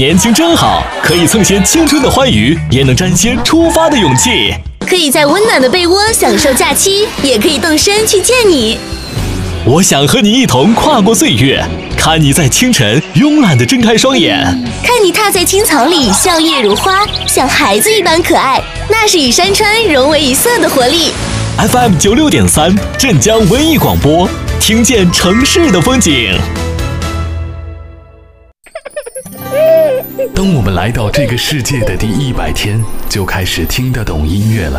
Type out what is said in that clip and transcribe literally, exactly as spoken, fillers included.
年轻真好，可以蹭些青春的欢愉，也能沾些出发的勇气。 可以在温暖的被窝享受假期，也可以动身去见你。 我想和你一同跨过岁月，看你在清晨慵懒地睁开双眼， 看你踏在青草里笑靥如花，像孩子一般可爱。那是与山川融为一色的活力。 F M 九六点三，镇江文艺广播，听见城市的风景。当我们来到这个世界的第一百天，就开始听得懂音乐了。